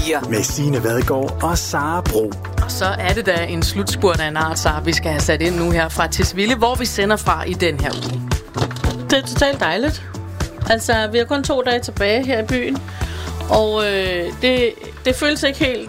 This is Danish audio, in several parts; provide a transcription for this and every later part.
Med Signe Vadgaard og Sara Bro. Og så er det da en slutspurt af en art, Sara, vi skal have sat ind nu her fra Tisvilde, hvor vi sender fra i den her uge. Det er totalt dejligt. Altså, vi har kun 2 dage tilbage her i byen. Og det føles ikke helt...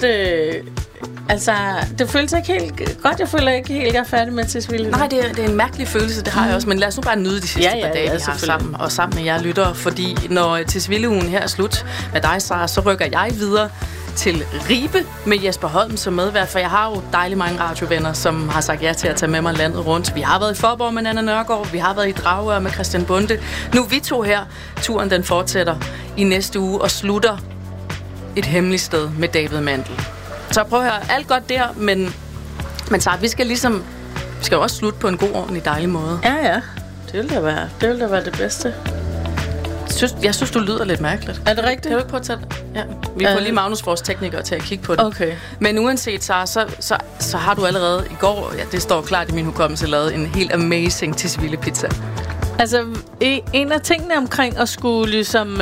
det føles ikke helt godt. Jeg føler ikke helt, jeg er færdig med Tisvilde. Nej, det er en mærkelig følelse, det har jeg også. Men lad os nu bare nyde de sidste par dage, vi har sammen. Og sammen med jer lyttere. Fordi når Tisvilde-ugen her er slut med dig, Sara, så rykker jeg videre til Ribe med Jesper Holm som medvært. For jeg har jo dejligt mange radiovenner, som har sagt ja til at tage med mig landet rundt. Vi har været i Faaborg med Nanna Nørgaard. Vi har været i Dragør med Christian Bonde. Nu vi to her. Turen den fortsætter i næste uge og slutter et hemmeligt sted med David Mandel. Så prøv at høre, alt godt der, men Sara, vi skal jo også slutte på en god, ordentlig, dejlig måde. Ja. Det vil da være det bedste. Jeg synes, du lyder lidt mærkeligt. Er det rigtigt? Kan du ikke prøve at tage det? Ja. Vi får lige Magnus, vores tekniker, til at kigge på det. Okay. Men uanset, Sara, så har du allerede i går, det står klart i min hukommelse, lavet en helt amazing Tisvilde pizza. Altså, en af tingene omkring at skulle ligesom...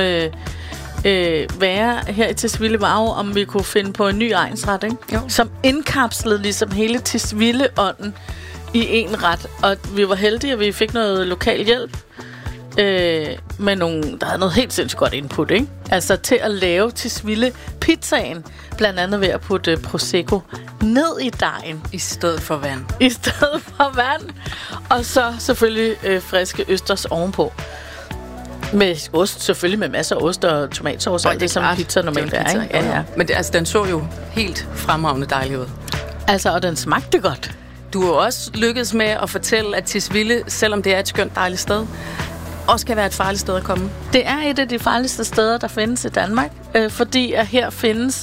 være her i Tisvilde var jo, om vi kunne finde på en ny egnsret, ikke? Jo. Som indkapslede ligesom hele Tisvilde-ånden i en ret. Og vi var heldige, at vi fik noget lokal hjælp med der havde noget helt sindssygt godt input, ikke? Altså til at lave Tisvilde-pizzaen, blandt andet ved at putte Prosecco ned i dejen. I stedet for vand. Og så selvfølgelig friske østers ovenpå. Med ost, selvfølgelig med masser af ost og tomatsauce, og det som pizza normalt er, ikke? Ja. Men den så jo helt fremragende dejlig ud. Altså, og den smagte godt. Du har også lykkedes med at fortælle, at Tisvilde, selvom det er et skønt dejligt sted, også kan være et farligt sted at komme. Det er et af de farligste steder, der findes i Danmark, fordi at her findes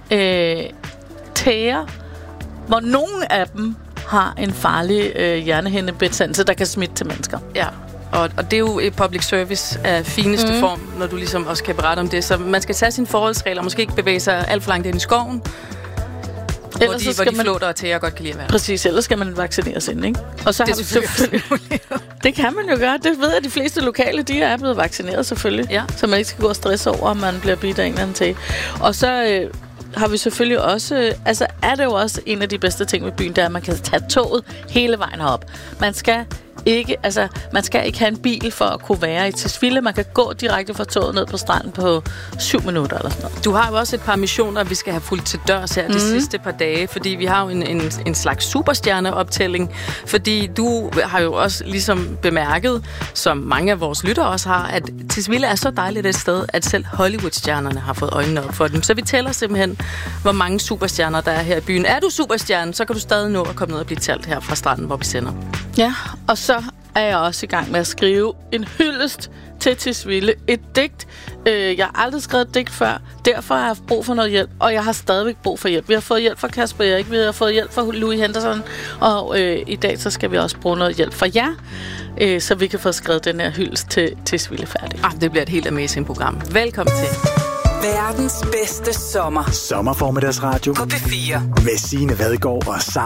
tæger, hvor nogle af dem har en farlig hjernehindebetændelse, der kan smitte til mennesker. Ja. Og det er jo et public service af fineste form, når du ligesom også kan berette om det. Så man skal tage sine forholdsregler, måske ikke bevæge sig alt for langt ind i skoven, hvor de flåter og tæger godt kan lide at være. Præcis, ellers skal man vaccineres ind, ikke? Og så det har vi selvfølgelig... Det kan man jo gøre. Det ved jeg, de fleste lokale, de er blevet vaccineret selvfølgelig. Ja. Så man ikke skal gå og stresse over, om man bliver bidt af en eller anden tæge. Og så... har vi selvfølgelig også... Altså, er det jo også en af de bedste ting ved byen, det er, at man kan tage toget hele vejen herop. Man skal ikke have en bil for at kunne være i Tisvilde. Man kan gå direkte fra toget ned på stranden på 7 minutter eller sådan noget. Du har jo også et par missioner, vi skal have fulgt til dørs her de sidste par dage, fordi vi har jo en slags superstjerneoptælling, fordi du har jo også ligesom bemærket, som mange af vores lyttere også har, at Tisvilde er så dejligt et sted, at selv Hollywood-stjernerne har fået øjnene op for dem. Så vi tæller simpelthen, hvor mange superstjerner der er her i byen. Er du superstjerne, så kan du stadig nå at komme ned og blive talt her fra stranden, hvor vi sender. Ja, og så er jeg også i gang med at skrive en hyldest til Tisvilde. Et digt. Jeg har aldrig skrevet et digt før. Derfor har jeg haft brug for noget hjælp, og jeg har stadigvæk brug for hjælp. Vi har fået hjælp fra Kasper Erik, vi har fået hjælp fra Louis Henderson, og i dag så skal vi også bruge noget hjælp fra jer, så vi kan få skrevet den her hyldest til Tisvilde færdig. Det bliver et helt amazing program. Velkommen til. Verdens bedste sommer. Sommerformiddagsradio på P4. Med Signe Vadgaard og Sara